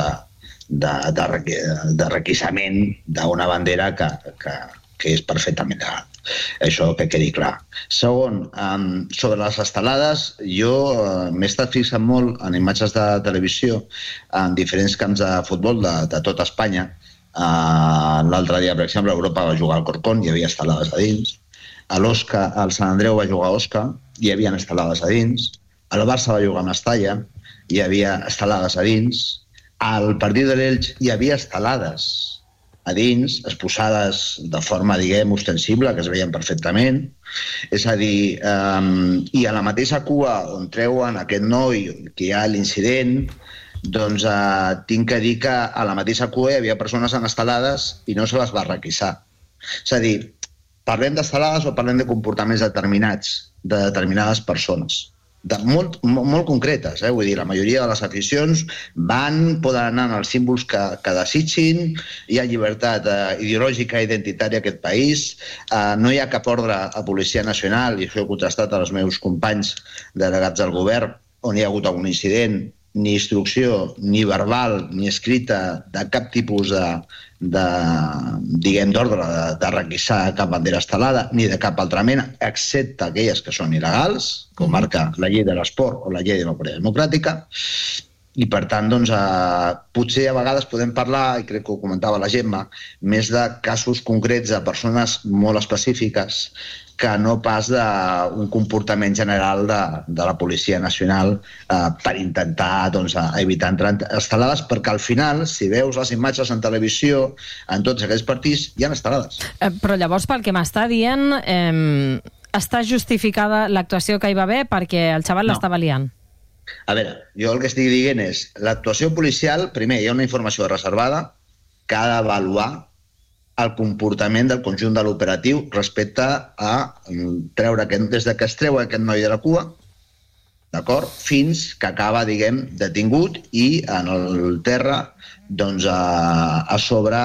de requisament d'una bandera que és perfectament legal. Això que quedi clar. Segon, sobre les estelades, jo m'he estat fixant molt en imatges de televisió en diferents camps de futbol de tota Espanya. L'altre dia, per exemple, Europa va jugar al Corcón, hi havia estelades a dins. Al Sant Andreu va jugar a Osca, hi havia estelades a dins. El Barça va jugar a Mestalla, hi havia estelades a dins. Al partit de l'Elx hi havia estelades a dins, exposades de forma, diguem, ostensible, que es veien perfectament. És a dir, i a la mateixa cua on treuen aquest noi, que hi ha l'incident, doncs tinc que dir que a la mateixa cua hi havia persones en estelades i no se les va requisar. És a dir, parlem d'estelades o parlem de comportaments determinats, de determinades persones. Molt concretes, vull dir, la majoria de les aficions poden anar als símbols que desitgin, hi ha llibertat ideològica i identitària a aquest país, no hi ha cap ordre a Policia Nacional, i això he contrastat als meus companys delegats del govern, on hi ha hagut algun incident, ni instrucció, ni verbal, ni escrita, de cap tipus d'ordre de requisar cap bandera estelada, ni de cap altra mena, excepte aquelles que són il·legals, com marca la llei de l'esport o la llei de l'operació democràtica. I, per tant, doncs, potser a vegades podem parlar, i crec que ho comentava la Gemma, més de casos concrets de persones molt específiques que no pas d'un comportament general de la Policia Nacional per intentar evitar entrar estelades, perquè al final, si veus les imatges en televisió, en tots aquests partits, hi ha estelades. Però llavors, pel que m'està dient, està justificada l'actuació que hi va haver perquè el xaval l'estava liant? A veure, jo el que estic dient és l'actuació policial, primer, hi ha una informació reservada que ha d'avaluar el comportament del conjunt de l'operatiu respecte a treure, des que es treu aquest noi de la cua, d'acord, fins que acaba, diguem, detingut i en el terra a sobre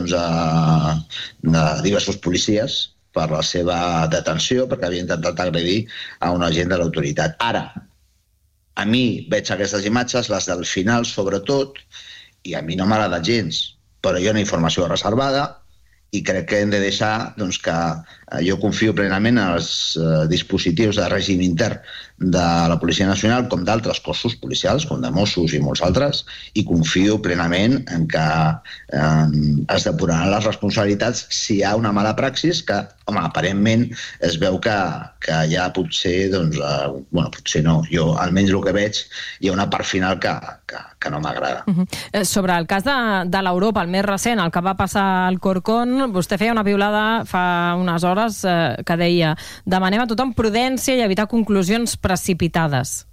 de diversos policies per la seva detenció, perquè havia intentat agredir a un agent de l'autoritat. Ara, a mi veig aquestes imatges, les del final sobretot, i a mi no m'agrada gens, però hi ha una informació reservada i crec que hem de deixar que jo confio plenament en els dispositius de règim intern de la Policia Nacional, com d'altres cossos policials, com de Mossos i molts altres, i confio plenament en que es depuraran les responsabilitats si hi ha una mala praxis que, home, aparentment es veu que ja potser, potser no, jo almenys el que veig, hi ha una part final que no m'agrada. Sobre el cas de l'Europa, el més recent, el que va passar al Corcón, vostè feia una piulada fa unes hores que deia: demanem a tothom prudència i evitar conclusions precipitades.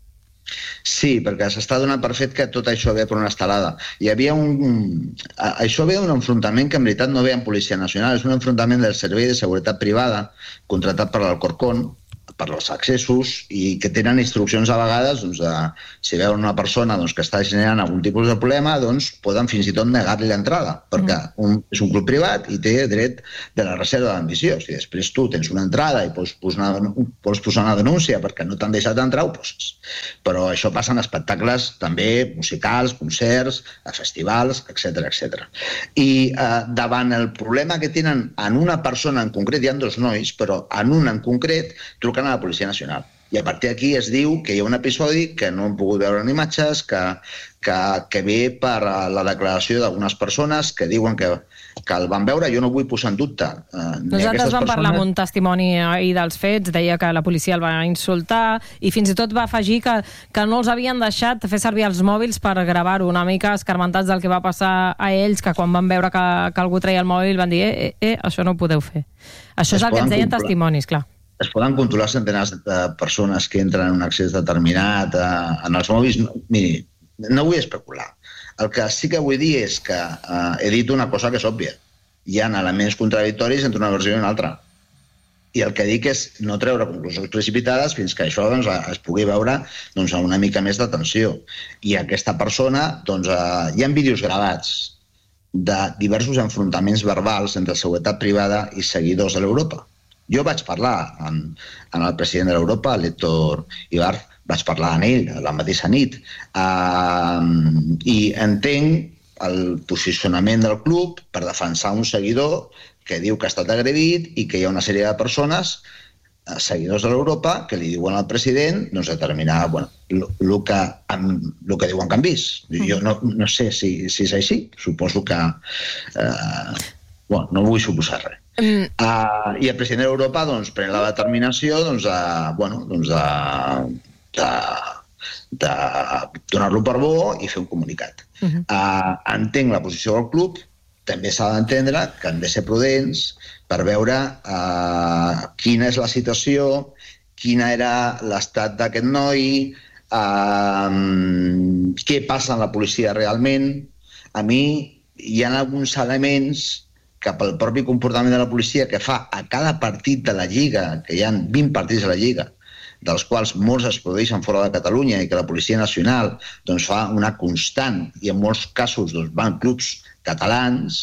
Sí, perquè s'està donant per fet que tot això ve per una estelada. Hi havia això ve d'un enfrontament que en veritat no ve en Policia Nacional, és un enfrontament del Servei de Seguretat Privada contratat per l'Alcorcón, per als accessos, i que tenen instruccions a vegades, si veuen una persona que està generant algun tipus de problema, poden fins i tot negar-li l'entrada, perquè és un club privat i té dret de la reserva d'admissió. Si després tu tens una entrada i pots posar una denúncia perquè no t'han deixat entrar, ho poses. Però això passa en espectacles també musicals, concerts, festivals, etc. I davant el problema que tenen en una persona en concret, hi ha dos nois, però en un en concret truquen a la Policia Nacional. I a partir d'aquí es diu que hi ha un episodi que no hem pogut veure en imatges, que ve per la declaració d'algunes persones que diuen que el van veure. Jo no vull posar en dubte. Nosaltres vam parlar amb un testimoni ahir dels fets, deia que la policia el va insultar i fins i tot va afegir que no els havien deixat fer servir els mòbils per gravar-ho, una mica escarmentats del que va passar a ells, que quan van veure que algú treia el mòbil van dir això no ho podeu fer. Això és el que ens deien testimonis, clar. Es poden controlar centenars de persones que entren en un accés determinat en els mòbils. Miri, no vull especular. El que sí que vull dir és que he dit una cosa que és òbvia. Hi ha elements contradictoris entre una versió i una altra. I el que dic és no treure conclusions precipitades fins que això es pugui veure amb una mica més d'atenció. I aquesta persona, hi ha vídeos gravats de diversos enfrontaments verbals entre seguretat privada i seguidors de l'Europa. Jo vaig parlar amb el president de l'Europa, l'Héctor Ibar, vaig parlar amb ell la mateixa nit, i entenc el posicionament del club per defensar un seguidor que diu que ha estat agredit i que hi ha una sèrie de persones, seguidors de l'Europa, que li diuen al president determinar el que diuen que han vist. Jo no sé si és així, suposo que... no vull suposar res. I el president d'Europa pren la determinació donar-lo per bo i fer un comunicat. Entenc la posició del club, també s'ha d'entendre que han de ser prudents per veure quina és la situació, quina era l'estat d'aquest noi, què passa en la policia realment. A mi hi ha alguns elements que pel propi comportament de la policia que fa a cada partit de la Lliga, que hi ha 20 partits a la Lliga, dels quals molts es produeixen fora de Catalunya i que la Policia Nacional doncs, fa una constant, i en molts casos doncs, van clubs catalans,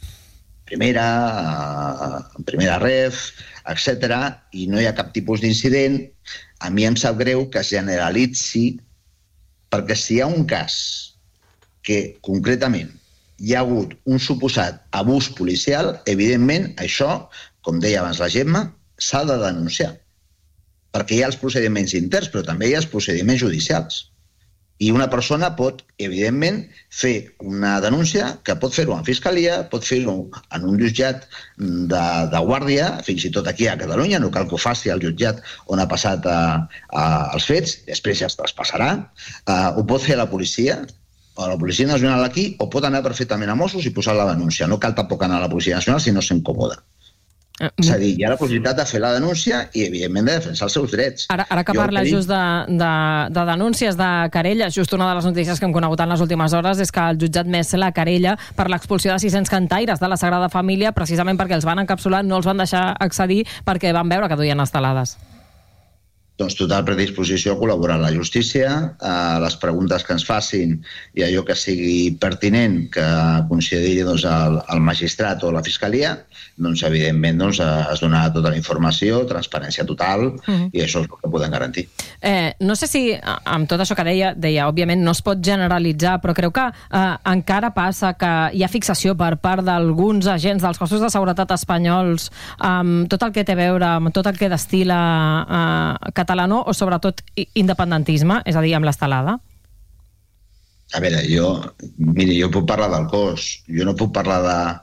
primera ref, etc., i no hi ha cap tipus d'incident. A mi em sap greu que es generalitzi, perquè si hi ha un cas que concretament hi ha hagut un suposat abús policial, evidentment això, com deia abans la Gemma, s'ha de denunciar. Perquè hi ha els procediments interns, però també hi ha els procediments judicials. I una persona pot, evidentment, fer una denúncia que pot fer-ho en fiscalia, pot fer-ho en un jutjat de guàrdia, fins i tot aquí a Catalunya, no cal que ho faci al jutjat on ha passat els fets, després ja es traspassarà. Ho pot fer la policia, o la Policia Nacional aquí, o pot anar perfectament a Mossos i posar la denúncia. No cal tampoc anar a la Policia Nacional si no s'incòmoda. És a dir, hi ha la possibilitat de fer la denúncia i, evidentment, de defensar els seus drets. Ara que parla just de denúncies, de querelles, just una de les notícies que hem conegut en les últimes hores és que el jutjat més la querella per l'expulsió de 600 cantaires de la Sagrada Família, precisament perquè els van encapsular, no els van deixar accedir perquè van veure que duien estelades. Doncs total predisposició a col·laborar amb la justícia, les preguntes que ens facin i allò que sigui pertinent que consideri el magistrat o la fiscalia, doncs evidentment es donarà tota la informació, transparència total, i això és el que podem garantir. No sé si amb tot això que deia, òbviament no es pot generalitzar, però creu que encara passa que hi ha fixació per part d'alguns agents dels cossos de seguretat espanyols amb tot el que té a veure, amb tot el que destila catalano o sobretot independentisme, és a dir, amb l'estelada? A veure, jo puc parlar del cos, jo no puc parlar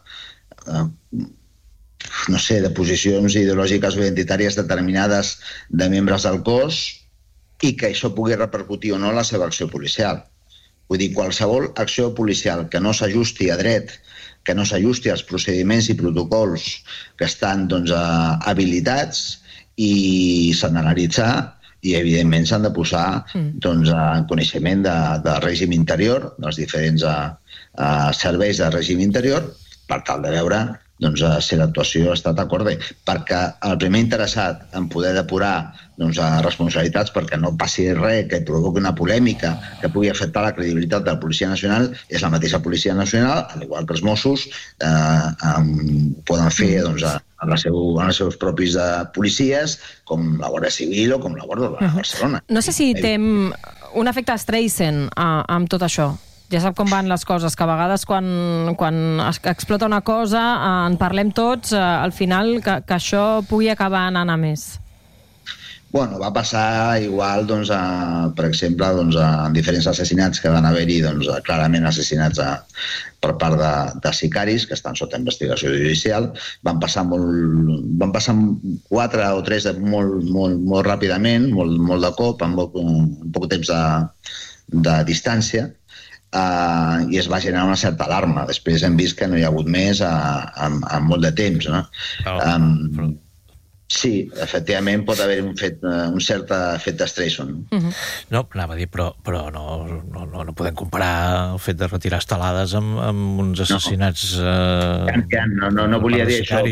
de posicions ideològiques o identitàries determinades de membres del cos i que això pugui repercutir o no en la seva acció policial. Vull dir, qualsevol acció policial que no s'ajusti a dret, que no s'ajusti als procediments i protocols que estan habilitats i s'han d'analitzar i, evidentment, s'han de posar en coneixement del règim interior, dels diferents serveis del règim interior, per tal de veure si l'actuació ha estat acorde. Perquè el primer interessat en poder depurar responsabilitats perquè no passi res que provoqui una polèmica que pugui afectar la credibilitat de la Policia Nacional és la mateixa Policia Nacional, al igual que els Mossos poden fer amb els seus propis policies, com la Guàrdia Civil o com la Guàrdia de Barcelona. No sé si té un efecte Streisand amb tot això. Ja sap com van les coses, que a vegades quan explota una cosa en parlem tots, al final que això pugui acabar anant a més. Bueno, va passar igual, per exemple, en diferents assassinats que van haver-hi clarament assassinats per part de sicaris que estan sota investigació judicial. Van passar 4 o 3 molt ràpidament, molt de cop, amb poc temps de distància, i es va generar una certa alarma. Després hem vist que no hi ha hagut més en molt de temps. Sí, efectivament pot haver un cert efecte Streisand. No, anava a dir, però no podem comparar el fet de retirar estelades amb uns assassinats no volia dir això.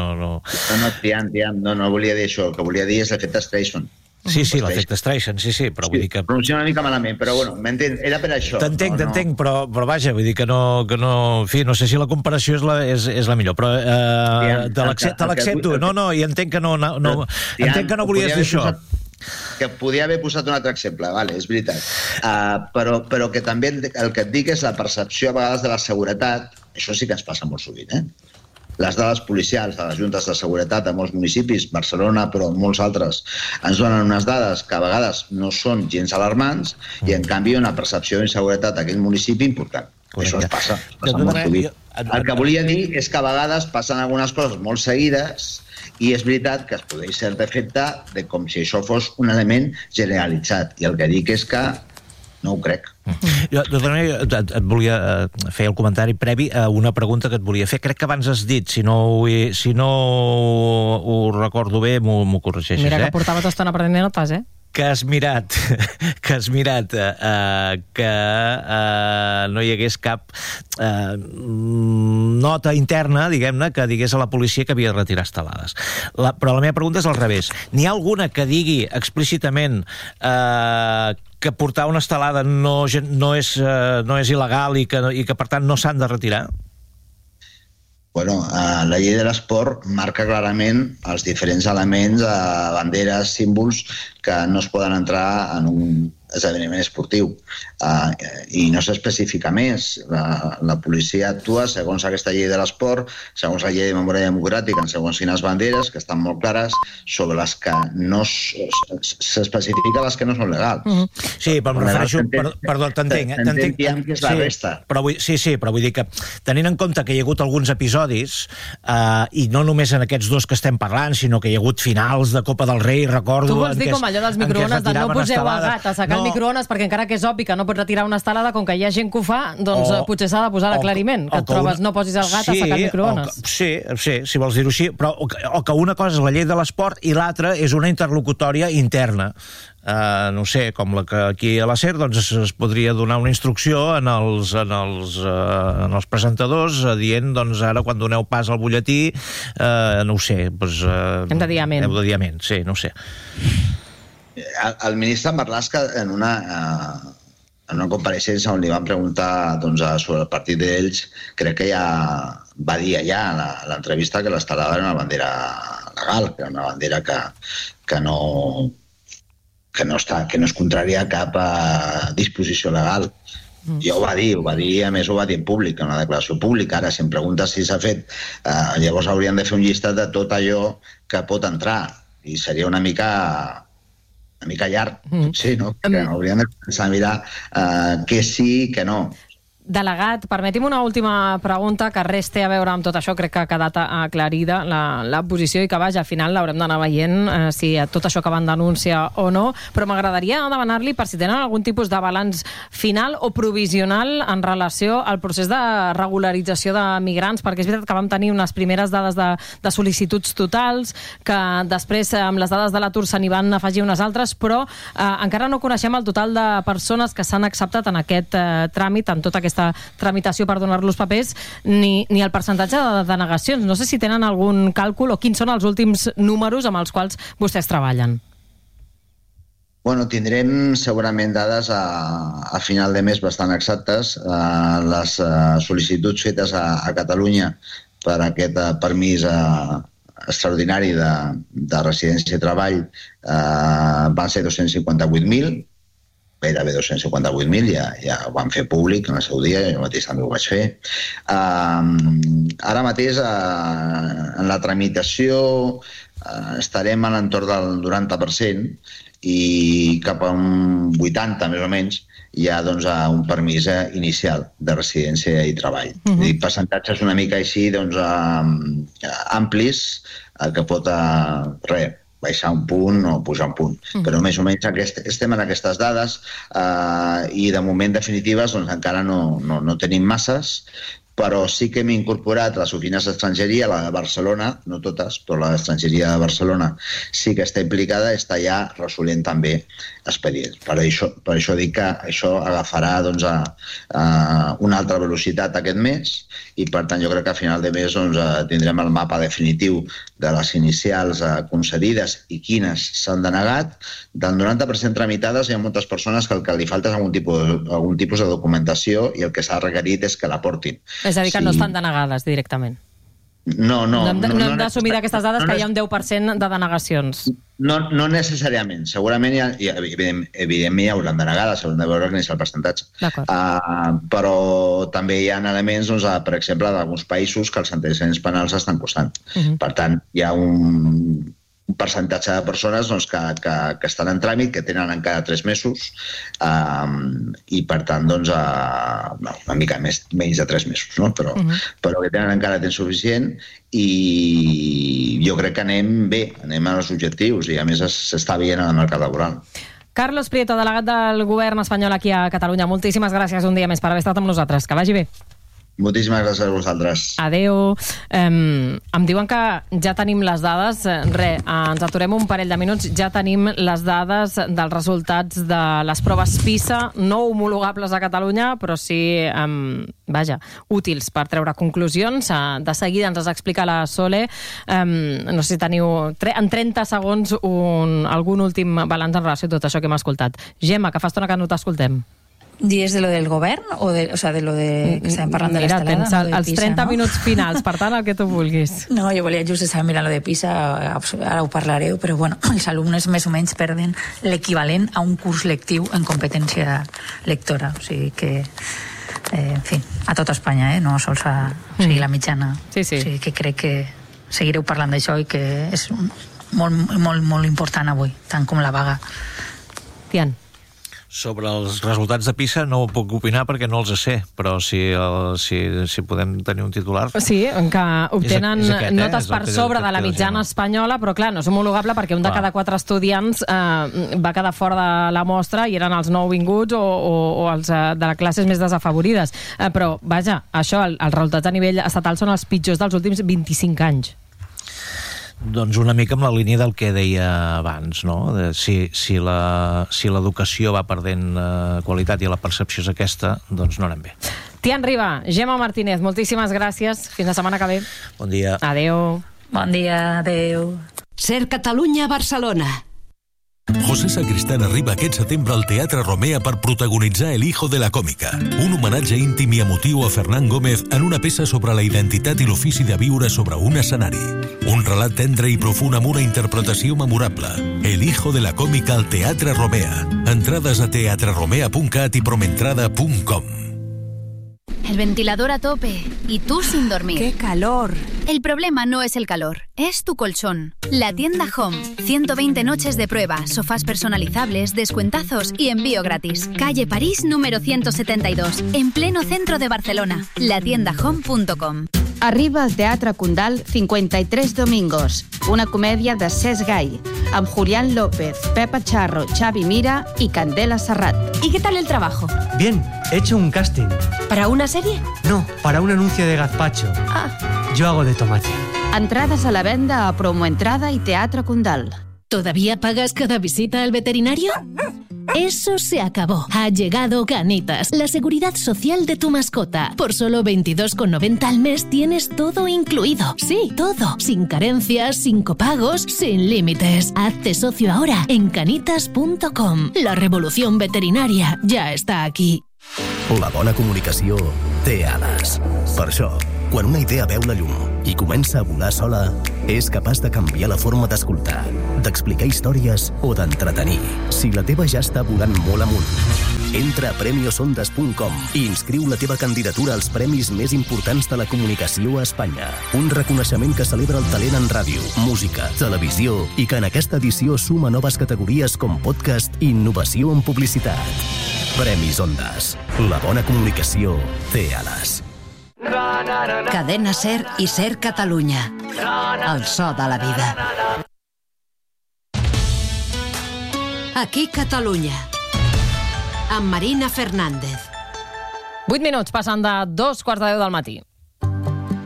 No, no volia dir això. El que volia dir és l'efecte Streisand. Sí, l'efecte Streisand, sí, però vull dir que... Pronuncia una mica malament, però bueno, m'entens, era per això. T'entenc, però vaja, vull dir que no... En fi, no sé si la comparació és la millor, però te l'accepto. No, i entenc que no volies dir això. Que podia haver posat un altre exemple, vale, és veritat. Però que també el que et dic és la percepció a vegades de la seguretat, això sí que ens passa molt sovint, Les dades policials de les juntes de seguretat a molts municipis, Barcelona, però molts altres, ens donen unes dades que a vegades no són gens alarmants i, en canvi, una percepció d'inseguretat a aquell municipi important. Això ens passa molt sovint. El que volia dir és que a vegades passen algunes coses molt seguides i és veritat que es produeix cert efecte de com si això fos un element generalitzat. I el que dic és que No ho crec. Jo et volia fer el comentari previ a una pregunta que et volia fer. Crec que abans has dit, si no ho recordo bé, m'ho corregeixes. Mira que portava tota estona prenent notes, que has mirat que no hi hagués cap nota interna, diguem-ne, que digués a la policia que havia de retirar estelades. Però la meva pregunta és al revés. N'hi ha alguna que digui explícitament que portar una estelada no és il·legal i que per tant no s'han de retirar? Bueno, la llei de l'esport marca clarament els diferents elements, banderes, símbols que no es poden entrar en un esdeveniment esportiu. I no s'especifica més. La policia actua segons aquesta llei de l'esport, segons la llei de memòria democràtica, segons quines banderes, que estan molt clares, sobre les que no s'especifica les que no són legals. Sí, però em refereixo... Perdó, t'entenc. T'entenc que és la resta. Sí, però vull dir que, tenint en compte que hi ha hagut alguns episodis, i no només en aquests dos que estem parlant, sinó que hi ha hagut finals de Copa del Rei, recordo... Tu vols dir com allò dels microones, de no poseu el gat a sacar el microones, perquè encara que és obvi que no pots retirar una estelada, com que hi ha gent que ho fa, doncs potser s'ha de posar l'aclariment, que et trobes no posis el gat a sacar el microones. Sí, si vols dir-ho així, però o que una cosa és la llei de l'esport i l'altra és una interlocutòria interna. No sé, com la que aquí a la SER doncs es podria donar una instrucció en els presentadors dient, doncs ara quan doneu pas al butlletí no ho sé, doncs hem de dir amén. Heu de dir amén, sí, no ho sé. El ministre Marlaska en una compareixença on li van preguntar sobre el partit d'ells, crec que ja va dir allà a l'entrevista que l'estelada era una bandera legal, que era una bandera que no és contrària a cap disposició legal. Ja ho va dir, a més ho va dir en públic, en una declaració pública. Ara, si em preguntes si s'ha fet, llavors haurien de fer un llistat de tot allò que pot entrar, i seria una mica llarg, potser, no? Que haurien de començar a mirar què sí, què no. Delegat, permeti'm una última pregunta que res té a veure amb tot això. Crec que ha quedat aclarida la posició i que, vaja, al final l'haurem d'anar veient si tot això que van denunciar o no, però m'agradaria demanar-li per si tenen algun tipus de balanç final o provisional en relació al procés de regularització de migrants, perquè és veritat que vam tenir unes primeres dades de sol·licituds totals, que després amb les dades de l'atur se n'hi van afegir unes altres, però encara no coneixem el total de persones que s'han acceptat en aquest tràmit, en tota aquesta tramitació per donar-los papers, ni el percentatge de denegacions. No sé si tenen algun càlcul o quins són els últims números amb els quals vostès treballen. Bueno, tindrem segurament dades a final de mes bastant exactes. Les sol·licituds fetes a Catalunya per aquest permís extraordinari de residència i treball van ser 258.000, gairebé 258.000, ja ho van fer públic en el seu dia, jo mateix també ho vaig fer. Ara mateix, en la tramitació, estarem a l'entorn del 90% i cap a un 80, més o menys, hi ha un permís inicial de residència i treball. Percentatges una mica així amplis, que pot baixar un punt o pujar un punt. Però més o menys estem en aquestes dades i de moment definitives encara no tenim masses, però sí que hem incorporat les oficines d'estrangeria, la de Barcelona, no totes, però la d'estrangeria de Barcelona sí que està implicada, està ja resolent també expedients. Per això dic que això agafarà una altra velocitat aquest mes i per tant jo crec que a final de mes tindrem el mapa definitiu de les inicials concedides i quines s'han denegat. Del 90% tramitades hi ha moltes persones que el que li falta és algun tipus de documentació i el que s'ha requerit és que la portin. És a dir, que no estan denegades directament. No hem d'assumir d'aquestes dades que hi ha un 10% de denegacions. No necessàriament. Segurament, evidentment, hi hauran denegades, s'hauran de veure quin és el percentatge. Però també hi ha elements, per exemple, d'alguns països que els antecedents penals estan costant. Per tant, hi ha un percentatge de persones que estan en tràmit, que tenen encara 3 mesos i per tant una mica menys de 3 mesos, però que tenen encara temps suficient i jo crec que anem bé, anem als objectius i a més s'està veient en el mercat laboral. Carlos Prieto, delegat del govern espanyol aquí a Catalunya, moltíssimes gràcies un dia més per haver estat amb nosaltres. Que vagi bé. Moltíssimes gràcies a vosaltres. Adéu. Em diuen que ja tenim les dades. Ens aturem un parell de minuts. Ja tenim les dades dels resultats de les proves PISA, no homologables a Catalunya, però sí, útils per treure conclusions. De seguida ens les explica la Sole. No sé si teniu en 30 segons algun últim balanç en relació a tot això que hem escoltat. Gemma, que fa estona que no t'escoltem. ¿Dies de lo del govern o de lo de que estàvem parlant de l'estelada? Mira, tens els 30 minuts finals, per tant, el que tu vulguis. No, jo volia just estar mirant lo de PISA, ara ho parlareu, però bueno, els alumnes més o menys perden l'equivalent a un curs lectiu en competència lectora, o sigui que en fi, a tota Espanya, no sols a la mitjana. Sí. O sigui que crec que seguireu parlant d'això i que és molt important avui, tant com la vaga. Tian. Sobre els resultats de PISA no puc opinar perquè no els sé, però si podem tenir un titular... Sí, que obtenen notes per sobre de la mitjana espanyola, però clar, no és homologable perquè un de cada 4 estudiants va quedar fora de la mostra i eren els nouvinguts o els de les classes més desafavorides. Però, vaja, això, els resultats a nivell estatal són els pitjors dels últims 25 anys. Doncs una mica amb la línia del que deia abans, no? Si l'educació va perdent qualitat i la percepció és aquesta, doncs no anem bé. Tian Riba, Gemma Martínez, moltíssimes gràcies. Fins la setmana que ve. Bon dia. Adéu. Bon dia, adéu. Ser Catalunya, Barcelona. José Sacristán arriba aquest setembre al Teatre Romea per protagonitzar El hijo de la còmica, un homenatge íntim i emotiu a Fernán Gómez en una peça sobre la identitat i l'ofici de viure sobre un escenari. Un relat tendre i profund amb una interpretació memorable. El hijo de la còmica al Teatre Romea. Entrades a teatreromea.cat i promentrada.com. El ventilador a tope y tú sin dormir. ¡Qué calor! El problema no es el calor, es tu colchón. La tienda Home. 120 noches de prueba, sofás personalizables, descuentazos y envío gratis. Calle París número 172, en pleno centro de Barcelona. latiendahome.com. Arriba al Teatre Condal 53 Domingos, una comèdia de Cesc Gai, amb Julián López, Pepa Charro, Xavi Mira y Candela Serrat. ¿Y qué tal el trabajo? Bien, he hecho un casting. ¿Para una serie? No, para un anuncio de gazpacho. Yo hago de tomate. Entrades a la venda a Promoentrada y Teatre Condal. ¿Todavía pagas cada visita al veterinario? Eso se acabó. Ha llegado Canitas, la seguridad social de tu mascota. Por solo 22,90 al mes tienes todo incluido. Sí, todo. Sin carencias, sin copagos, sin límites. Hazte socio ahora en canitas.com. La revolución veterinaria ya está aquí. La bona comunicació té ales. Per això, quan una idea veu la llum i comença a volar sola, és capaç de canviar la forma d'escoltar, d'explicar històries o d'entretenir. Si la teva ja està volant molt amunt, entra a premiosondas.com i inscriu la teva candidatura als premis més importants de la comunicació a Espanya. Un reconeixement que celebra el talent en ràdio, música, televisió i que en aquesta edició suma noves categories com podcast i innovació en publicitat. Premis Ondas. La bona comunicació té ales. Cadena Ser i Ser Catalunya. El so de la vida. Aquí Catalunya. Amb Marina Fernández. 8 minuts passant de 2:15 del matí.